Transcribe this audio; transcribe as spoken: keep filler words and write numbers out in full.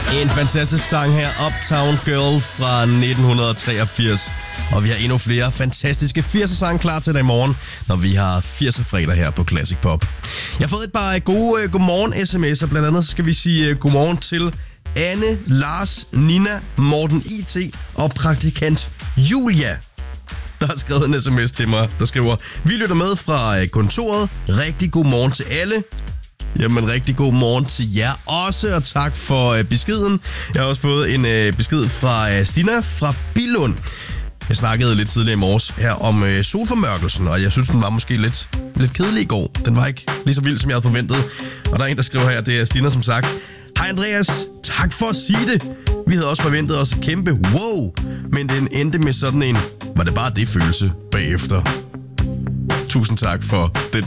En fantastisk sang her, Uptown Girl fra nitten treogfirs. Og vi har endnu flere fantastiske firser sange klar til dig i morgen, når vi har firser fredag her på Classic Pop. Jeg har fået et par gode uh, godmorgen sms'er. Blandt andet skal vi sige uh, godmorgen til Anne, Lars, Nina, Morten I T og praktikant Julia, der har skrevet en sms til mig, der skriver: Vi lytter med fra kontoret. Rigtig god morgen til alle. Jamen, rigtig god morgen til jer også, og tak for øh, beskeden. Jeg har også fået en øh, besked fra øh, Stina fra Billund. Jeg snakkede lidt tidligere i morges her om øh, solformørkelsen, og jeg synes, den var måske lidt, lidt kedelig i går. Den var ikke lige så vild, som jeg havde forventet. Og der er en, der skriver her, det er Stina som sagt: Hej Andreas, tak for at sige det. Vi havde også forventet os et kæmpe wow, men den endte med sådan en, var det bare det følelse bagefter. Tusind tak for den